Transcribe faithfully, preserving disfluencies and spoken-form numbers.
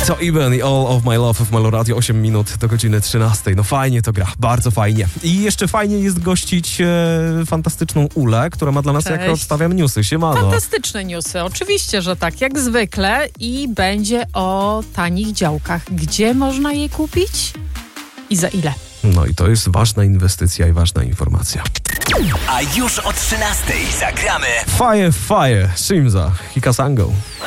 To Eben i All of My Love w Malo Radio, osiem minut do godziny trzynastej. No fajnie to gra, bardzo fajnie. I jeszcze fajnie jest gościć e, fantastyczną Ulę, która ma dla nas, Cześć. jak odstawiam newsy. Siemano. Fantastyczne newsy, oczywiście, że tak, jak zwykle. I będzie o tanich działkach. Gdzie można je kupić i za ile? No i to jest ważna inwestycja i ważna informacja. A już o trzynastej zagramy Fire, fire, Shimza, Hikasango.